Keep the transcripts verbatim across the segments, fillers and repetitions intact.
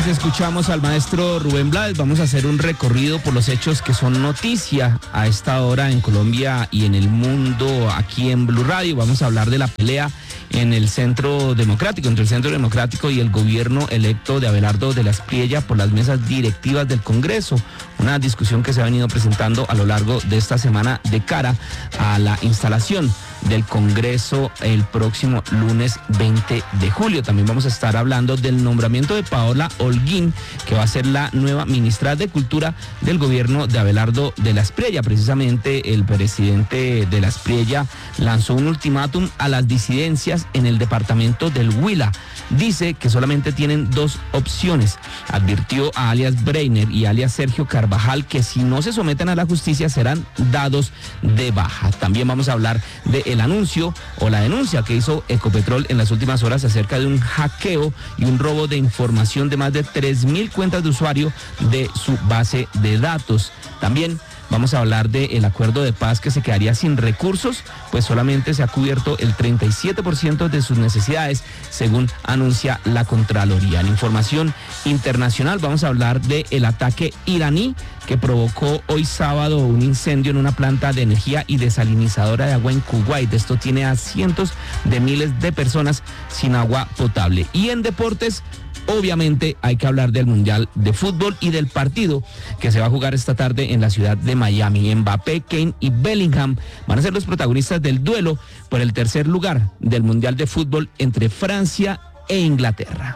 Escuchamos al maestro Rubén Blades. Vamos a hacer un recorrido por los hechos que son noticia a esta hora en Colombia y en el mundo aquí en Blue Radio. Vamos a hablar de la pelea en el Centro Democrático, entre el Centro Democrático y el gobierno electo de Abelardo de la Espriella por las mesas directivas del Congreso. Una discusión que se ha venido presentando a lo largo de esta semana de cara a la instalación del Congreso el próximo lunes veinte de julio. También vamos a estar hablando del nombramiento de Paola Holguín, que va a ser la nueva ministra de Cultura del gobierno de Abelardo de la Espriella. Precisamente el presidente de la Espriella lanzó un ultimátum a las disidencias en el departamento del Huila. Dice que solamente tienen dos opciones. Advirtió a alias Breiner y alias Sergio Carvajal que si no se someten a la justicia serán dados de baja. También vamos a hablar de el anuncio o la denuncia que hizo Ecopetrol en las últimas horas acerca de un hackeo y un robo de información de más de tres mil cuentas de usuario de su base de datos. También vamos a hablar del acuerdo de paz que se quedaría sin recursos, pues solamente se ha cubierto el treinta y siete por ciento de sus necesidades, según anuncia la Contraloría. En información internacional vamos a hablar del ataque iraní que provocó hoy sábado un incendio en una planta de energía y desalinizadora de agua en Kuwait. Esto tiene a cientos de miles de personas sin agua potable. Y en deportes, obviamente hay que hablar del Mundial de Fútbol y del partido que se va a jugar esta tarde en la ciudad de Miami. Mbappé, Kane y Bellingham van a ser los protagonistas del duelo por el tercer lugar del Mundial de Fútbol entre Francia e Inglaterra.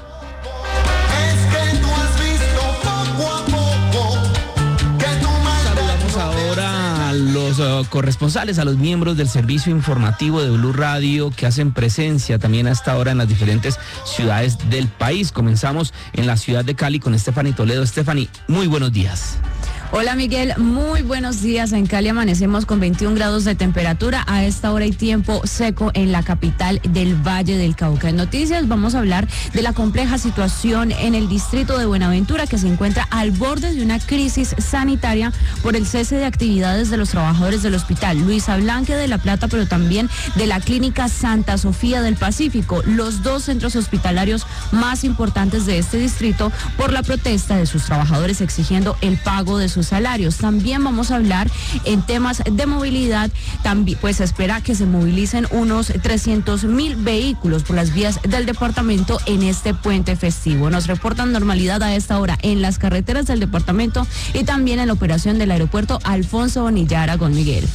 Los uh, corresponsales, a los miembros del servicio informativo de Blue Radio que hacen presencia también a esta hora en las diferentes ciudades del país. Comenzamos en la ciudad de Cali con Stephanie Toledo. Stephanie, muy buenos días. Hola Miguel, muy buenos días. En Cali amanecemos con veintiún grados de temperatura. A esta hora hay tiempo seco en la capital del Valle del Cauca. En noticias vamos a hablar de la compleja situación en el distrito de Buenaventura, que se encuentra al borde de una crisis sanitaria por el cese de actividades de los trabajadores del hospital Luisa Blanque de La Plata, pero también de la clínica Santa Sofía del Pacífico, los dos centros hospitalarios más importantes de este distrito, por la protesta de sus trabajadores exigiendo el pago de sus salarios. También vamos a hablar en temas de movilidad. También pues se espera que se movilicen unos trescientos mil vehículos por las vías del departamento en este puente festivo. Nos reportan normalidad a esta hora en las carreteras del departamento y también en la operación del aeropuerto Alfonso Bonilla Aragón. Miguel.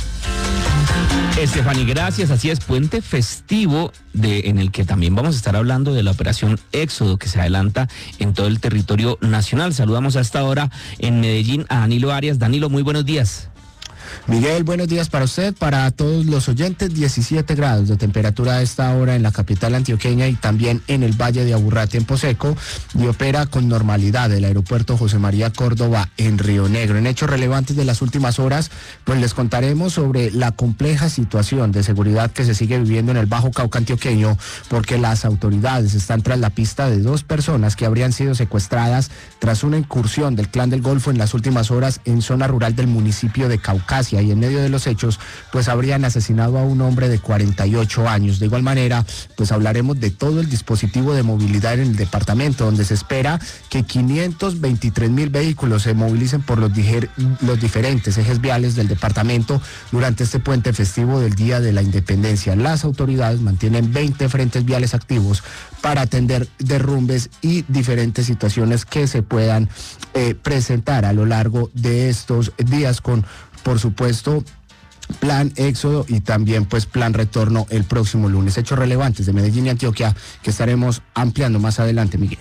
Estefany, gracias. Así es, puente festivo de, en el que también vamos a estar hablando de la operación Éxodo que se adelanta en todo el territorio nacional. Saludamos a esta hora en Medellín a Danilo Arias. Danilo, muy buenos días. Miguel, buenos días para usted, para todos los oyentes. diecisiete grados de temperatura a esta hora en la capital antioqueña y también en el Valle de Aburrá, tiempo seco, y opera con normalidad el aeropuerto José María Córdoba en Río Negro. En hechos relevantes de las últimas horas, pues les contaremos sobre la compleja situación de seguridad que se sigue viviendo en el Bajo Cauca antioqueño, porque las autoridades están tras la pista de dos personas que habrían sido secuestradas tras una incursión del Clan del Golfo en las últimas horas en zona rural del municipio de Caucasia. Y en medio de los hechos, pues habrían asesinado a un hombre de cuarenta y ocho años. De igual manera, pues hablaremos de todo el dispositivo de movilidad en el departamento, donde se espera que quinientos veintitrés mil vehículos se movilicen por los, diger, los diferentes ejes viales del departamento durante este puente festivo del Día de la Independencia. Las autoridades mantienen veinte frentes viales activos para atender derrumbes y diferentes situaciones que se puedan eh, presentar a lo largo de estos días, con por supuesto plan Éxodo y también pues plan retorno el próximo lunes. Hechos relevantes de Medellín y Antioquia que estaremos ampliando más adelante, Miguel.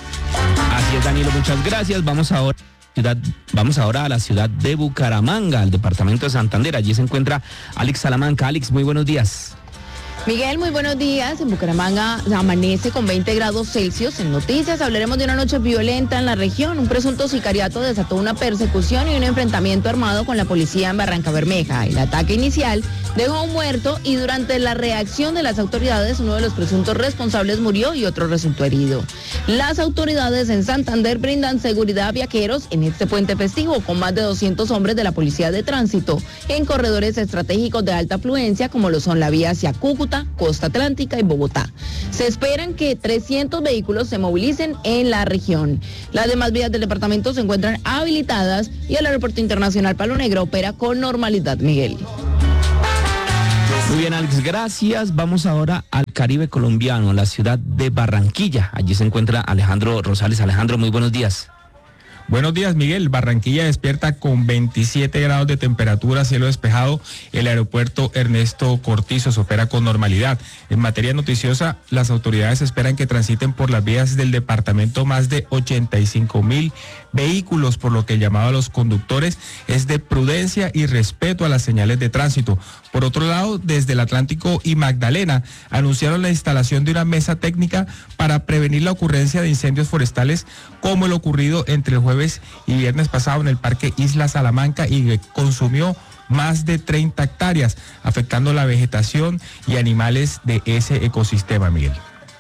Así es, Danilo, muchas gracias. Vamos ahora ciudad, vamos ahora a la ciudad de Bucaramanga, al departamento de Santander. Allí se encuentra Alex Salamanca. Alex, muy buenos días. Miguel, muy buenos días. En Bucaramanga amanece con veinte grados Celsius. En noticias hablaremos de una noche violenta en la región. Un presunto sicariato desató una persecución y un enfrentamiento armado con la policía en Barranca Bermeja. El ataque inicial dejó un muerto y durante la reacción de las autoridades uno de los presuntos responsables murió y otro resultó herido. Las autoridades en Santander brindan seguridad a viajeros en este puente festivo con más de doscientos hombres de la Policía de Tránsito en corredores estratégicos de alta afluencia como lo son la vía hacia Cúcuta, Cúcuta, Costa Atlántica y Bogotá. Se esperan que trescientos vehículos se movilicen en la región. Las demás vías del departamento se encuentran habilitadas y el Aeropuerto Internacional Palo Negro opera con normalidad, Miguel. Muy bien, Alex, gracias. Vamos ahora al Caribe colombiano, la ciudad de Barranquilla. Allí se encuentra Alejandro Rosales. Alejandro, muy buenos días. Buenos días, Miguel. Barranquilla despierta con veintisiete grados de temperatura, cielo despejado. El aeropuerto Ernesto Cortizo se opera con normalidad. En materia noticiosa, las autoridades esperan que transiten por las vías del departamento más de ochenta y cinco mil vehículos, por lo que el llamado a los conductores es de prudencia y respeto a las señales de tránsito. Por otro lado, desde el Atlántico y Magdalena anunciaron la instalación de una mesa técnica para prevenir la ocurrencia de incendios forestales, como el ocurrido entre el jueves y viernes pasado en el Parque Isla Salamanca, y que consumió más de treinta hectáreas, afectando la vegetación y animales de ese ecosistema, Miguel.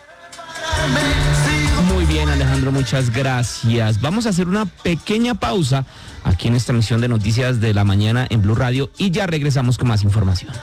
Muy bien, Alejandro, muchas gracias. Vamos a hacer una pequeña pausa aquí en esta emisión de Noticias de la Mañana en Blue Radio y ya regresamos con más información.